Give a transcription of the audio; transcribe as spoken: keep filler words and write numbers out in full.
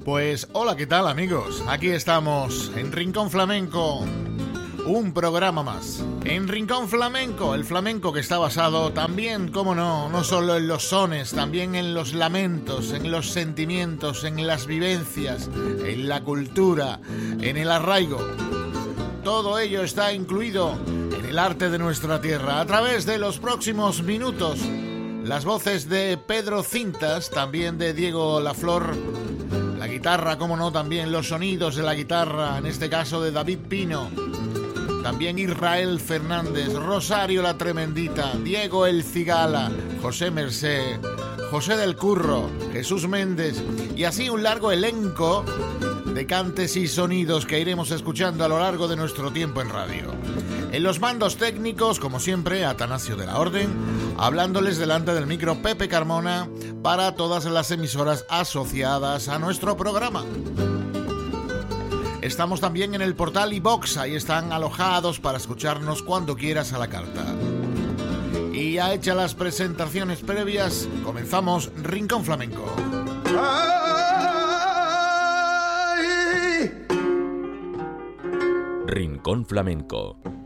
Pues hola, ¿qué tal amigos? Aquí estamos en Rincón Flamenco, un programa más. En Rincón Flamenco, el flamenco que está basado también, cómo no, no solo en los sones, también en los lamentos, en los sentimientos, en las vivencias, en la cultura, en el arraigo. Todo ello está incluido en el arte de nuestra tierra. A través de los próximos minutos, las voces de Pedro Cintas, también de Diego Laflor, la guitarra, cómo no, también los sonidos de la guitarra, en este caso de David Pino, también Israel Fernández, Rosario la Tremendita, Diego el Cigala, José Mercé, José del Curro, Jesús Méndez y así un largo elenco de cantes y sonidos que iremos escuchando a lo largo de nuestro tiempo en radio. En los mandos técnicos, como siempre, Atanasio de la Orden, hablándoles delante del micro Pepe Carmona para todas las emisoras asociadas a nuestro programa. Estamos también en el portal iVox, ahí están alojados para escucharnos cuando quieras a la carta. Y ya hechas las presentaciones previas, comenzamos Rincón Flamenco. Rincón Flamenco,